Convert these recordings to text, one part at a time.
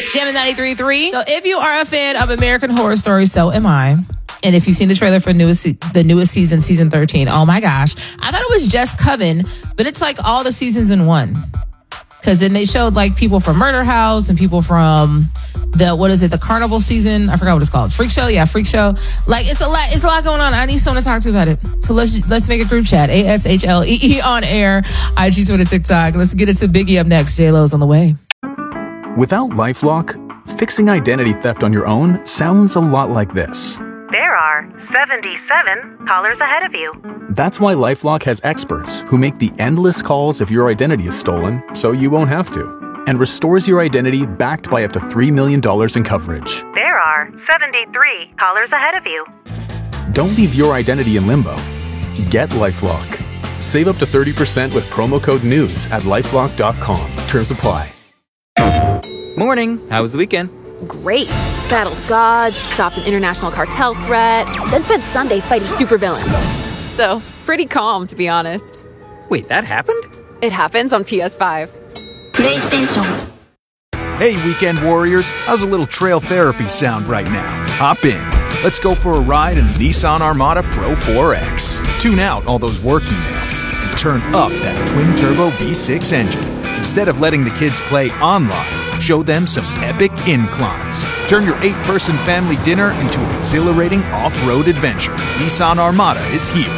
Jammin' 93.3. So if you are a fan of American Horror Story, so am I. And if you've seen the trailer for the newest season, season 13, oh my gosh. I thought it was just Coven, but it's like all the seasons in one. Because then they showed like people from Murder House and people from the Carnival season. I forgot what it's called. Freak Show? Yeah, Freak Show. Like it's a lot going on. I need someone to talk to about it. So let's make a group chat. ASHLEE on air. IG, Twitter, TikTok. Let's get into Biggie up next. J-Lo's on the way. Without LifeLock, fixing identity theft on your own sounds a lot like this. There are 77 callers ahead of you. That's why LifeLock has experts who make the endless calls if your identity is stolen, so you won't have to, and restores your identity backed by up to $3 million in coverage. There are 73 callers ahead of you. Don't leave your identity in limbo. Get LifeLock. Save up to 30% with promo code NEWS at LifeLock.com. Terms apply. Morning. How was the weekend? Great. Battled gods, stopped an international cartel threat, then spent Sunday fighting supervillains. So, pretty calm, to be honest. Wait, that happened? It happens on PS5. PlayStation. Hey, weekend warriors. How's a little trail therapy sound right now? Hop in. Let's go for a ride in the Nissan Armada Pro 4X. Tune out all those work emails and turn up that twin-turbo V6 engine. Instead of letting the kids play online, show them some epic inclines. Turn your 8-person family dinner into an exhilarating off-road adventure. Nissan Armada is here.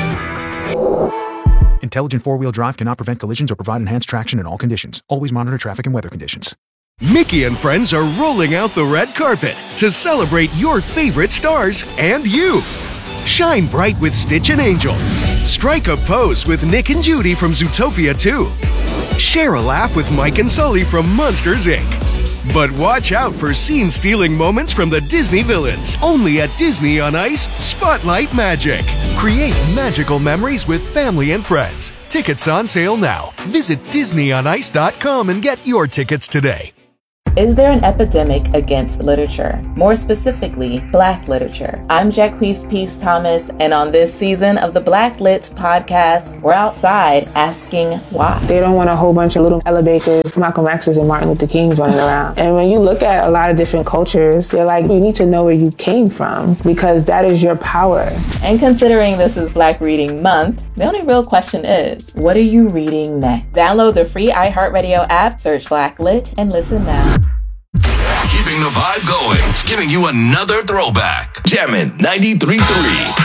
Intelligent four-wheel drive cannot prevent collisions or provide enhanced traction in all conditions. Always monitor traffic and weather conditions. Mickey and friends are rolling out the red carpet to celebrate your favorite stars and you. Shine bright with Stitch and Angel. Strike a pose with Nick and Judy from Zootopia 2. Share a laugh with Mike and Sully from Monsters, Inc. But watch out for scene-stealing moments from the Disney villains. Only at Disney on Ice, Spotlight Magic. Create magical memories with family and friends. Tickets on sale now. Visit DisneyOnIce.com and get your tickets today. Is there an epidemic against literature? More specifically, Black literature. I'm Jacquees Peace Thomas, and on this season of the Black Lit podcast, we're outside asking why. They don't want a whole bunch of little elevators, Malcolm X's and Martin Luther King's running around. And when you look at a lot of different cultures, they're like, you need to know where you came from because that is your power. And considering this is Black Reading Month, the only real question is, what are you reading next? Download the free iHeartRadio app, search Black Lit, and listen now. Keeping the vibe going, giving you another throwback. Jammin' 93.3.